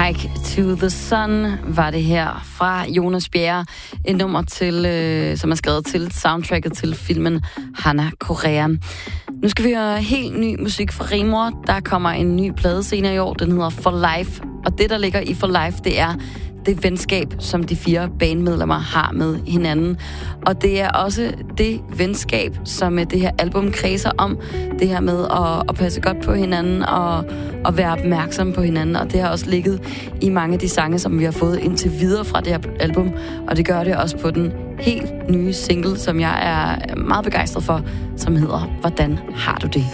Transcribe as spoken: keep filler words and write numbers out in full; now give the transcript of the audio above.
Hike to the Sun var det her fra Jonas Bjerre. Et nummer, til, øh, som er skrevet til soundtracket til filmen Hanna Korea. Nu skal vi høre helt ny musik fra Rimor. Der kommer en ny plade senere i år. Den hedder For Life. Og det, der ligger i For Life, det er det venskab, som de fire bandmedlemmer har med hinanden. Og det er også det venskab, som det her album kredser om. Det her med at, at passe godt på hinanden og at være opmærksom på hinanden. Og det har også ligget i mange af de sange, som vi har fået indtil videre fra det her album. Og det gør det også på den helt nye single, som jeg er meget begejstret for, som hedder Hvordan har du det?